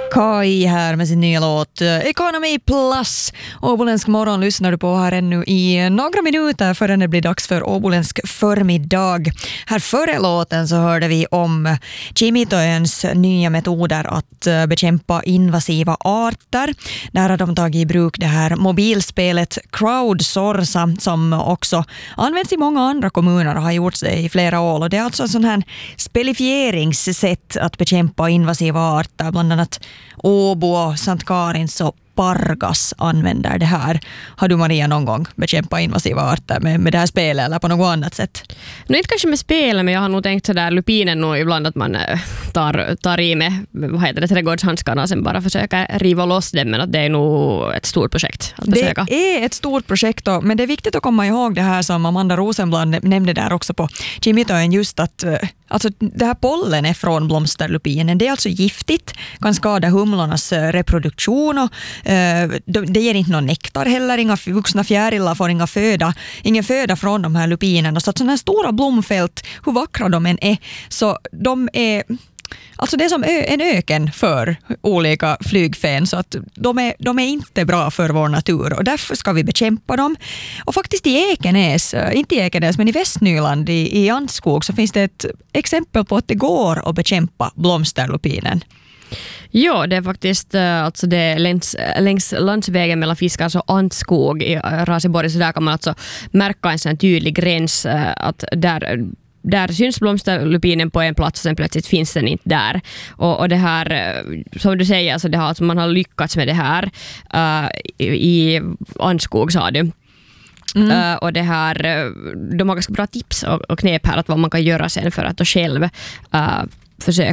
Kai här med sin nya låt Economy Plus. Åboländsk morgon lyssnar du på här ännu i några minuter förrän det blir dags för Åboländsk förmiddag. Här före låten så hörde vi om Kimitoöns nya metoder att bekämpa invasiva arter. Där har de tagit i bruk det här mobilspelet Crowdsourca som också används i många andra kommuner och har gjort det i flera år. Och det är alltså en sån här spelifieringssätt att bekämpa invasiva arter, bland annat Åbo, Sankt Karins och Pargas använder det här. Har du, Maria, någon gång bekämpat invasiva arter med det här spelet eller på något annat sätt? No, inte kanske med spelet, men jag har nog tänkt sådär lupinen nog ibland att man tar i med trädgårdshandskarna och sen bara försöker riva loss dem, men att det är nog ett stort projekt att försöka. Det är ett stort projekt då, men det är viktigt att komma ihåg det här som Amanda Rosenblad nämnde där också på Kimitoön, just att alltså det här pollen är från blomsterlupinen. Det är alltså giftigt, kan skada humlornas reproduktion och det ger inte någon nektar heller. Inga vuxna fjärilar får ingen föda från de här lupinerna. Så att sådana här stora blomfält, hur vackra de än är, så de är... Alltså det är som en öken för olika flygfän, så att de är inte bra för vår natur och därför ska vi bekämpa dem. Och faktiskt i Ekenäs, inte i Ekenäs men i Västnyland i Antskog så finns det ett exempel på att det går att bekämpa blomsterlupinen. Ja, det är faktiskt alltså det är längs landsvägen mellan Fiskars och Antskog i Raseborg, så där kan man alltså märka en sån tydlig gräns att där syns blomsterlupinen på en plats och sen plötsligt finns den inte där. Och det här, som du säger, alltså man har lyckats med det här i Antskog, sa du. Och det här, de har ganska bra tips och knep här att vad man kan göra sen för att då själv försöka